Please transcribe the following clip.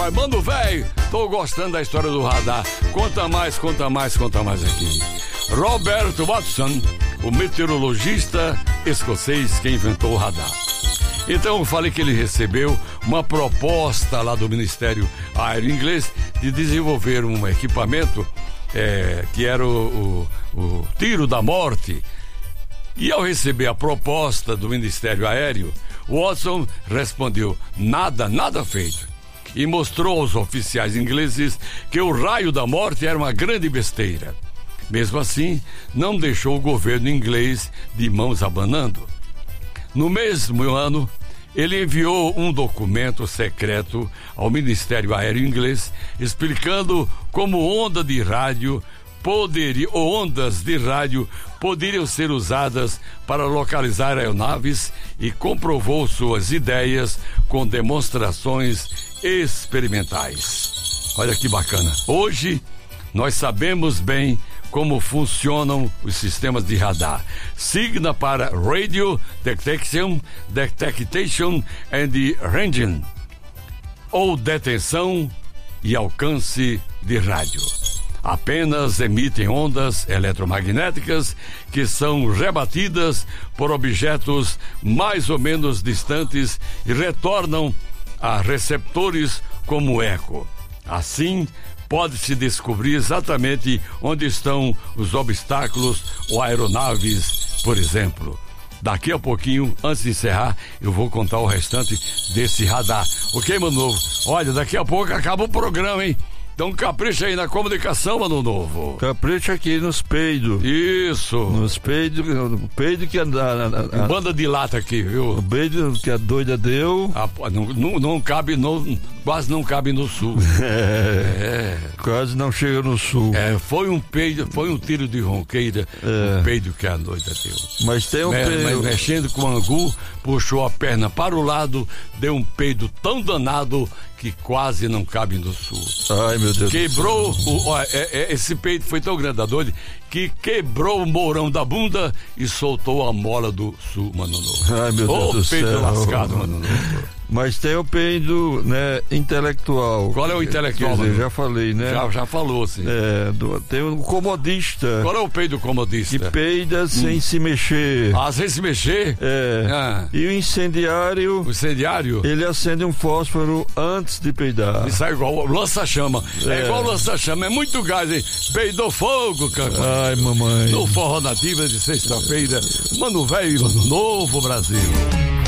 rapaz, mano, velho, tô gostando da história do radar. Conta mais aqui. Robert Watson, o meteorologista escocês que inventou o radar. Então eu falei que ele recebeu uma proposta lá do Ministério Aéreo Inglês de desenvolver um equipamento que era o tiro da morte. E ao receber a proposta do Ministério Aéreo, Watson respondeu: nada feito. E mostrou aos oficiais ingleses que o raio da morte era uma grande besteira. Mesmo assim, não deixou o governo inglês de mãos abanando. No mesmo ano, ele enviou um documento secreto ao Ministério Aéreo Inglês explicando como ondas de rádio poderiam ser usadas para localizar aeronaves e comprovou suas ideias com demonstrações experimentais. Olha que bacana. Hoje, nós sabemos bem como funcionam os sistemas de radar. Signa para Radio Detection and Ranging, ou detenção e alcance de rádio. Apenas emitem ondas eletromagnéticas que são rebatidas por objetos mais ou menos distantes e retornam a receptores como eco. Assim, pode-se descobrir exatamente onde estão os obstáculos ou aeronaves, por exemplo. Daqui a pouquinho, antes de encerrar, eu vou contar o restante desse radar. Ok, Mano Novo? Olha, daqui a pouco acaba o programa, hein? Então capricha aí na comunicação, Mano Novo. Capricha aqui nos peidos. Isso. Nos peidos, o peido que a banda de lata aqui, viu? O peido que a doida deu. Não cabe, quase não cabe no sul. Quase não chega no sul. Foi um tiro de ronqueira, o peido que a doida deu. Mas tem um peido. Mexendo com o angu, puxou a perna para o lado, deu um peido tão danado que quase não cabe no sul. Ai, meu Deus. Quebrou, esse peito foi tão grande da doida que quebrou o mourão da bunda e soltou a mola do sul, Mano Novo. Ai, meu Deus do céu. O peito lascado, Mano Novo. Mas tem o peido, né, intelectual. Qual é o intelectual? Quer dizer, já falei, né? Já falou, sim. Tem o comodista. Qual é o peido comodista? Que peida sem se mexer. Sem se mexer? E o incendiário? O incendiário? Ele acende um fósforo antes de peidar. Isso é igual lança-chama. É igual lança-chama, é muito gás, hein? Peidou fogo, cara. Ai, mamãe. No Forró Nativa de sexta-feira, Mano Velho e Mano Novo, Brasil.